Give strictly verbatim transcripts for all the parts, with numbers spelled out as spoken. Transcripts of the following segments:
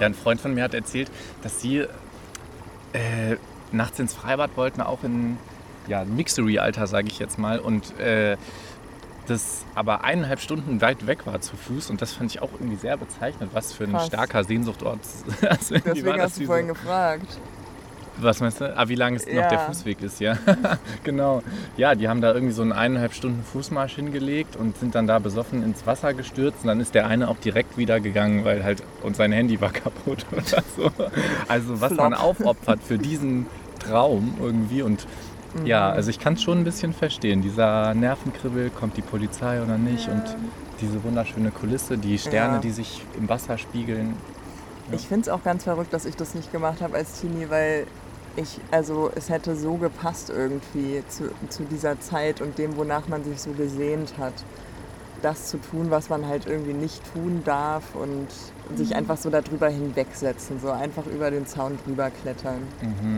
Ja, ein Freund von mir hat erzählt, dass sie äh, nachts ins Freibad wollten, auch in ja, Mixery-Alter, sage ich jetzt mal. Und äh, das aber eineinhalb Stunden weit weg war zu Fuß. Und das fand ich auch irgendwie sehr bezeichnend, was für ein Krass. starker Sehnsuchtort. Also Deswegen war das hast du wie vorhin so, gefragt. was meinst du? Ah, wie lang es Ja. noch der Fußweg ist, ja. Genau. Ja, die haben da irgendwie so einen eineinhalb Stunden Fußmarsch hingelegt und sind dann da besoffen ins Wasser gestürzt. Und dann ist der eine auch direkt wieder gegangen, weil halt und sein Handy war kaputt oder so. Also was Flop. man aufopfert für diesen Traum irgendwie. Und Mhm. ja, also ich kann es schon ein bisschen verstehen. Dieser Nervenkribbel, kommt die Polizei oder nicht? Ja. Und diese wunderschöne Kulisse, die Sterne, Ja. die sich im Wasser spiegeln. Ja. Ich finde es auch ganz verrückt, dass ich das nicht gemacht habe als Teenie, weil ich, also es hätte so gepasst irgendwie zu, zu dieser Zeit und dem, wonach man sich so gesehnt hat. Das zu tun, was man halt irgendwie nicht tun darf und sich einfach so darüber hinwegsetzen, so einfach über den Zaun drüber klettern. Mhm.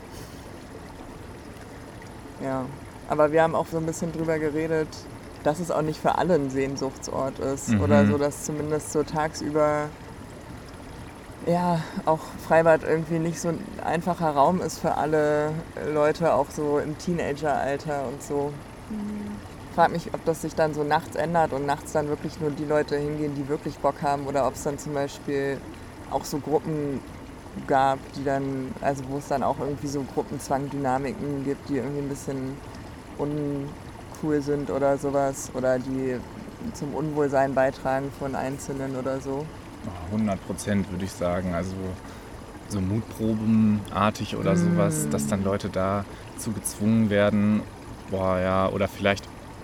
Ja, aber wir haben auch so ein bisschen drüber geredet, dass es auch nicht für alle ein Sehnsuchtsort ist. Mhm. Oder so, dass zumindest so tagsüber ja auch Freibad irgendwie nicht so ein einfacher Raum ist für alle Leute, auch so im Teenageralter und so. Ich frage mich, ob das sich dann so nachts ändert und nachts dann wirklich nur die Leute hingehen, die wirklich Bock haben, oder ob es dann zum Beispiel auch so Gruppen gab, die dann, also wo es dann auch irgendwie so Gruppenzwang-Dynamiken gibt, die irgendwie ein bisschen uncool sind oder sowas, oder die zum Unwohlsein beitragen von Einzelnen oder so. hundert Prozent würde ich sagen. Also so Mutprobenartig oder Mm. sowas, dass dann Leute dazu gezwungen werden. Boah, ja, oder vielleicht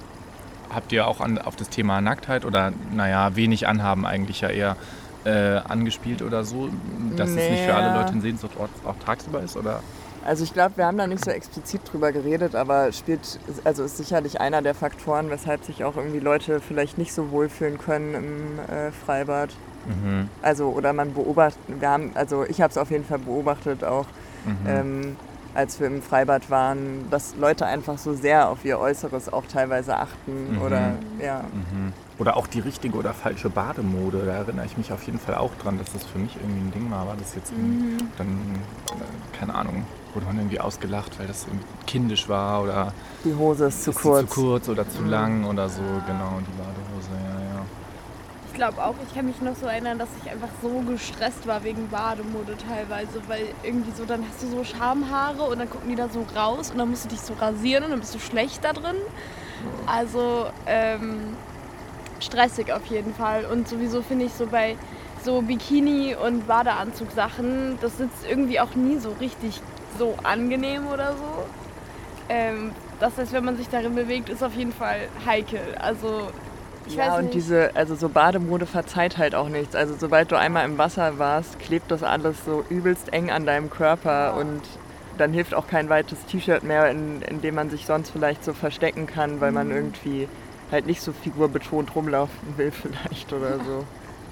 habt ihr auch an, auf das Thema Nacktheit oder, naja, wenig anhaben eigentlich ja eher äh, angespielt oder so, dass es nicht für alle Nee. Leute ein Sehnsuchtsort auch tagsüber ist, oder? Also ich glaube, wir haben da nicht so explizit drüber geredet, aber spielt, also ist sicherlich einer der Faktoren, weshalb sich auch irgendwie Leute vielleicht nicht so wohlfühlen können im äh, Freibad. Mhm. Also, oder man beobachtet, wir haben, also ich habe es auf jeden Fall beobachtet auch, Mhm. ähm, als wir im Freibad waren, dass Leute einfach so sehr auf ihr Äußeres auch teilweise achten Mhm. oder ja. Mhm. Oder auch die richtige oder falsche Bademode, da erinnere ich mich auf jeden Fall auch dran, dass das für mich irgendwie ein Ding war. War das jetzt irgendwie dann, äh, keine Ahnung, wurde man irgendwie ausgelacht, weil das irgendwie kindisch war oder Die Hose ist zu ist sie kurz. zu kurz oder zu Mhm. lang oder so, genau, die Badehose, ja, ja. Ich glaube auch, ich kann mich noch so erinnern, dass ich einfach so gestresst war wegen Bademode teilweise, weil irgendwie so, dann hast du so Schamhaare und dann gucken die da so raus und dann musst du dich so rasieren und dann bist du schlecht da drin. Also ähm, stressig auf jeden Fall. Und sowieso finde ich so bei so Bikini- und Badeanzugsachen, das sitzt irgendwie auch nie so richtig so angenehm oder so. Ähm, das heißt, wenn man sich darin bewegt, ist auf jeden Fall heikel. Also ich Ja, weiß und nicht. diese, also so Bademode verzeiht halt auch nichts. Also sobald du einmal im Wasser warst, klebt das alles so übelst eng an deinem Körper Ja. und dann hilft auch kein weites T-Shirt mehr, in, in dem man sich sonst vielleicht so verstecken kann, weil man irgendwie halt nicht so figurbetont rumlaufen will vielleicht oder so.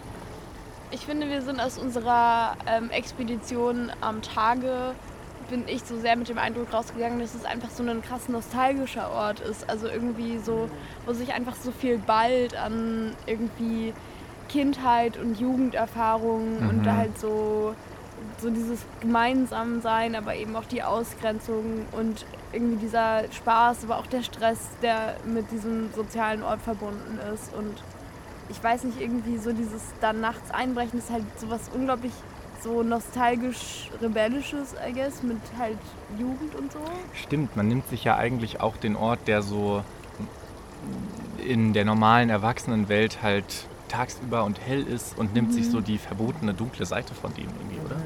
Ich finde, wir sind aus unserer ähm, Expedition am Tage, bin ich so sehr mit dem Eindruck rausgegangen, dass es einfach so ein krass nostalgischer Ort ist. Also irgendwie so, wo sich einfach so viel ballt an irgendwie Kindheit und Jugenderfahrungen Mhm. und da halt so, so dieses Gemeinsamsein, aber eben auch die Ausgrenzung und irgendwie dieser Spaß, aber auch der Stress, der mit diesem sozialen Ort verbunden ist. Und ich weiß nicht, irgendwie so dieses dann nachts einbrechen ist halt sowas unglaublich so nostalgisch rebellisches, I guess, mit halt Jugend und so. Stimmt, man nimmt sich ja eigentlich auch den Ort, der so in der normalen Erwachsenenwelt halt tagsüber und hell ist und nimmt sich so die verbotene dunkle Seite von dem irgendwie, oder?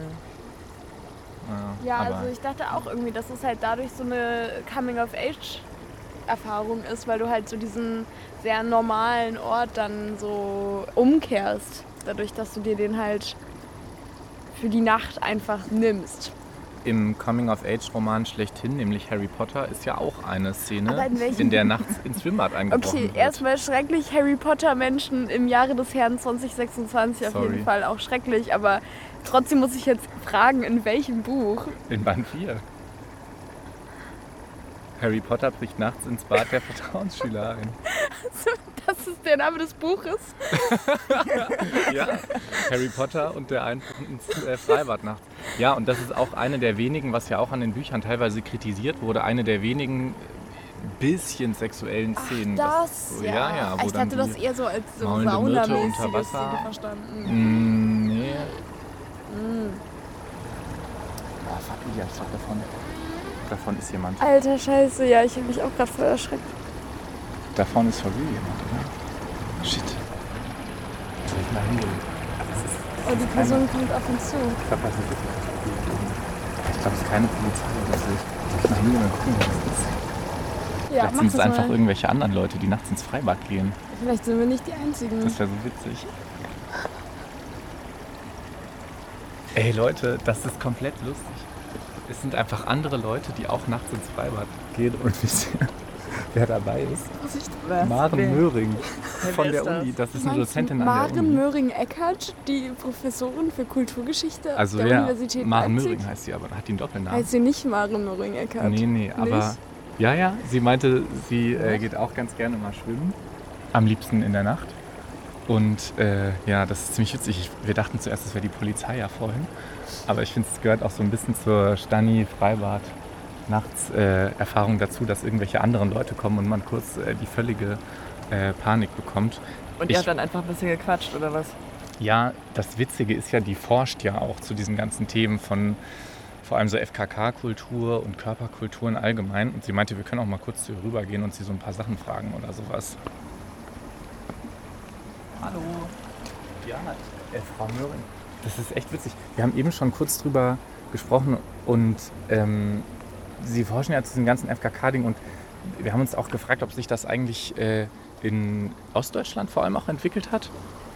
Ja, aber also ich dachte auch irgendwie, dass es halt dadurch so eine Coming-of-Age-Erfahrung ist, weil du halt so diesen sehr normalen Ort dann so umkehrst, dadurch, dass du dir den halt für die Nacht einfach nimmst. im Coming-of-Age-Roman schlechthin, nämlich Harry Potter, ist ja auch eine Szene, Aber in welchem? in der nachts ins Schwimmbad eingebrochen Okay, wird. erstmal schrecklich Harry Potter-Menschen im Jahre des Herrn zwanzig sechsundzwanzig auf Sorry. jeden Fall auch schrecklich, aber trotzdem muss ich jetzt fragen, in welchem Buch? In Band vier. Harry Potter bricht nachts ins Bad der Vertrauensschüler ein. dass es der Name des Buches. Ja, Harry Potter und der Einbruch ins äh, Freibad nachts. Ja, und das ist auch eine der wenigen, was ja auch an den Büchern teilweise kritisiert wurde, eine der wenigen bisschen sexuellen Szenen. Ach, das, so, ja. ja, ja wo ich dann hatte das eher so als so maulende Myrte saunamäßige unter Wasser. Szene verstanden. Mm, nee. Mm. Ah, fuck, ja, ich glaube, davon, davon ist jemand. Alter Scheiße, ja, ich habe mich auch gerade voll erschreckt. Da vorne ist voll jemand, oder? Shit. Soll ich mal hingehen? Oh, die Person kommt auf uns zu. Ich glaube, das ist wirklich. Ich glaube, es ist keine Polizei oder so. Soll ich mal hingehen und gucken, was das ist? Ja, Vielleicht mach sind es das einfach mal. irgendwelche anderen Leute, die nachts ins Freibad gehen. Vielleicht sind wir nicht die Einzigen. Das wäre so witzig. Ey Leute, das ist komplett lustig. Es sind einfach andere Leute, die auch nachts ins Freibad gehen und wisst ihr, wer dabei ist? Was? Maren Wer? Möhring Wer von ist der das? Uni. Das ist eine Meinst du Dozentin an der Maren Uni. Möhring-Eckert, die Professorin für Kulturgeschichte Also der ja, Universität Maren Leipzig? Möhring heißt sie, aber hat die einen Doppelnamen. Heißt sie nicht Maren Möhring-Eckert? Nee, nee, aber ja, ja, sie meinte, sie äh, geht auch ganz gerne mal schwimmen. Am liebsten in der Nacht. Und äh, ja, das ist ziemlich witzig. Ich, wir dachten zuerst, es wäre die Polizei ja vorhin. Aber ich finde, es gehört auch so ein bisschen zur Stani-Freibad-Nachts-Erfahrung dazu, dass irgendwelche anderen Leute kommen und man kurz äh, die völlige äh, Panik bekommt. Und Ich- ihr habt dann einfach ein bisschen gequatscht, oder was? Ja, das Witzige ist ja, die forscht ja auch zu diesen ganzen Themen von vor allem so F K K-Kultur und Körperkulturen allgemein. Und sie meinte, wir können auch mal kurz zu ihr rübergehen und sie so ein paar Sachen fragen oder sowas. Hallo. Ja, äh, Frau Möhring. Das ist echt witzig. Wir haben eben schon kurz drüber gesprochen und ähm, Sie forschen ja zu diesem ganzen F K K-Ding und wir haben uns auch gefragt, ob sich das eigentlich äh, in Ostdeutschland vor allem auch entwickelt hat.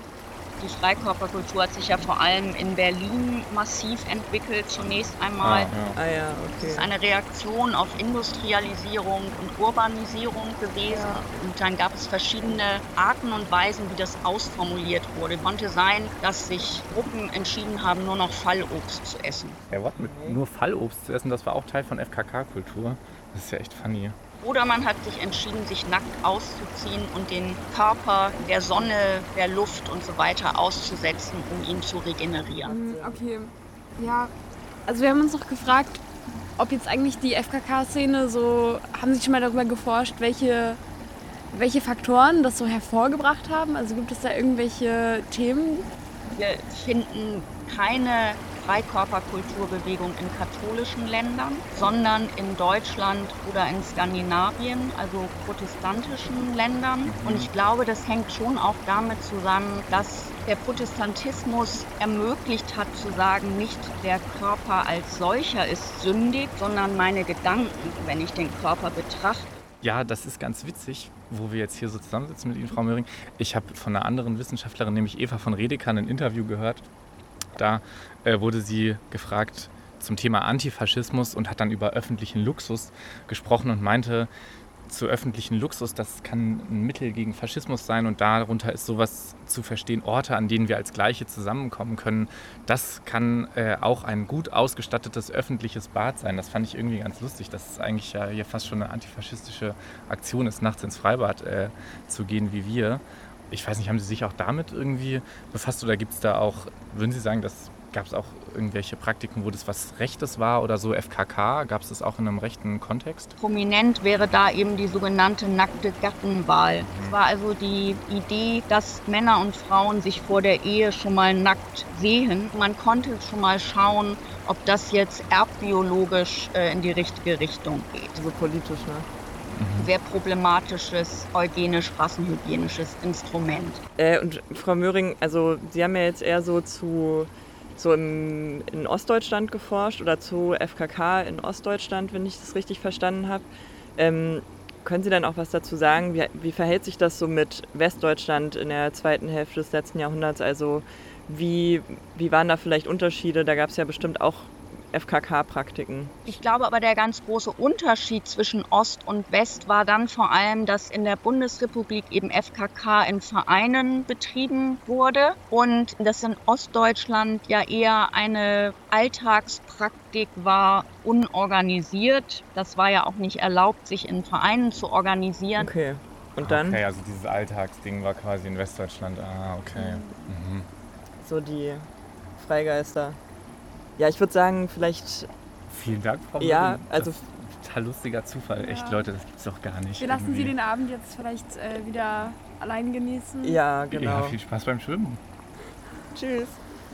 Die Freikörperkultur hat sich ja vor allem in Berlin massiv entwickelt, zunächst einmal. ja. Ah ja, Es okay. ist eine Reaktion auf Industrialisierung und Urbanisierung gewesen. Und dann gab es verschiedene Arten und Weisen, wie das ausformuliert wurde. Konnte sein, dass sich Gruppen entschieden haben, nur noch Fallobst zu essen. Ja, what? Mit nur Fallobst zu essen, das war auch Teil von F K K-Kultur. Das ist ja echt funny. Oder man hat sich entschieden, sich nackt auszuziehen und den Körper der Sonne, der Luft und so weiter auszusetzen, um ihn zu regenerieren. Ähm, Okay, ja. Also wir haben uns noch gefragt, ob jetzt eigentlich die F K K-Szene so, haben Sie schon mal darüber geforscht, welche, welche Faktoren das so hervorgebracht haben? Also gibt es da irgendwelche Themen? Wir finden keine Freikörperkulturbewegung in katholischen Ländern, sondern in Deutschland oder in Skandinavien, also protestantischen Ländern. Und ich glaube, das hängt schon auch damit zusammen, dass der Protestantismus ermöglicht hat zu sagen, nicht der Körper als solcher ist sündig, sondern meine Gedanken, wenn ich den Körper betrachte. Ja, das ist ganz witzig, wo wir jetzt hier so zusammensitzen mit Ihnen, Frau Möhring. Ich habe von einer anderen Wissenschaftlerin, nämlich Eva von Redeker, ein Interview gehört. Da äh, wurde sie gefragt zum Thema Antifaschismus und hat dann über öffentlichen Luxus gesprochen und meinte, zu öffentlichen Luxus, das kann ein Mittel gegen Faschismus sein und darunter ist sowas zu verstehen, Orte, an denen wir als Gleiche zusammenkommen können. Das kann äh, auch ein gut ausgestattetes öffentliches Bad sein. Das fand ich irgendwie ganz lustig, dass es eigentlich ja hier fast schon eine antifaschistische Aktion ist, nachts ins Freibad äh, zu gehen wie wir. Ich weiß nicht, haben Sie sich auch damit irgendwie befasst oder gibt es da auch, würden Sie sagen, dass gab es auch irgendwelche Praktiken, wo das was Rechtes war oder so F K K? Gab es das auch in einem rechten Kontext? Prominent wäre da eben die sogenannte nackte Gattenwahl. Es war also die Idee, dass Männer und Frauen sich vor der Ehe schon mal nackt sehen. Man konnte schon mal schauen, ob das jetzt erbbiologisch äh, in die richtige Richtung geht. So politisch, ne? Sehr problematisches, eugenisch-rassenhygienisches Instrument. Äh, und Frau Möhring, also Sie haben ja jetzt eher so zu so im, in Ostdeutschland geforscht oder zu F K K in Ostdeutschland, wenn ich das richtig verstanden habe. Ähm, können Sie dann auch was dazu sagen? Wie, wie verhält sich das so mit Westdeutschland in der zweiten Hälfte des letzten Jahrhunderts? Also wie, wie waren da vielleicht Unterschiede? Da gab es ja bestimmt auch F K K-Praktiken. Ich glaube aber, der ganz große Unterschied zwischen Ost und West war dann vor allem, dass in der Bundesrepublik eben F K K in Vereinen betrieben wurde und das in Ostdeutschland ja eher eine Alltagspraktik war, unorganisiert. Das war ja auch nicht erlaubt, sich in Vereinen zu organisieren. Okay. Und dann Okay, also dieses Alltagsding war quasi in Westdeutschland. Ah, okay. Mhm. so die Freigeister. Ja, ich würde sagen, vielleicht, Vielen Dank, Frau ja, Möhring. also Das ist ein total lustiger Zufall. Echt, Ja. Leute, das gibt's doch gar nicht. Wir lassen irgendwie. Sie den Abend jetzt vielleicht äh, wieder allein genießen. ja, genau. Ja, viel Spaß beim Schwimmen. Tschüss.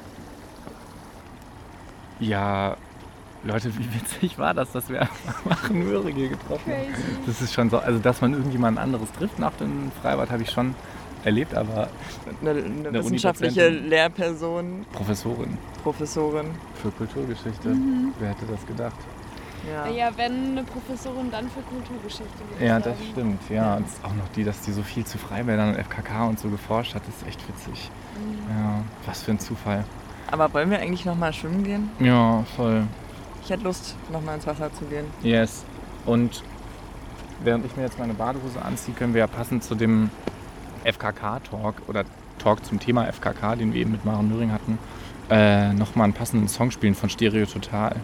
Ja, Leute, wie witzig war das, dass wir einfach machen Möhrige getroffen haben. Crazy. Das ist schon so, also dass man irgendjemand anderes trifft nach dem Freibad, habe ich schon erlebt, aber Eine, eine Eine wissenschaftliche Uni-Dozentin. Lehrperson, Professorin Professorin. für Kulturgeschichte, wer hätte das gedacht? Ja. Ja, wenn eine Professorin, dann für Kulturgeschichte. würde ich Ja, das sagen. stimmt. Ja, und auch noch die, dass die so viel zu Freibädern und F K K und so geforscht hat, ist echt witzig. Ja, was für ein Zufall. Aber wollen wir eigentlich nochmal schwimmen gehen? Ja, voll. Ich hätte Lust, nochmal ins Wasser zu gehen. Yes. Und während ich mir jetzt meine Badehose anziehe, können wir ja passend zu dem F K K-Talk oder Talk zum Thema F K K, den wir eben mit Maren Möhring hatten, äh, nochmal einen passenden Song spielen von Stereo Total.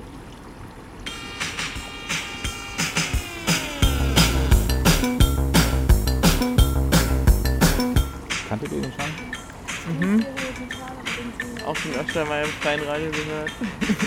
Kanntet ihr den schon? Mhm. Auch schon öfter mal im freien Radio gehört.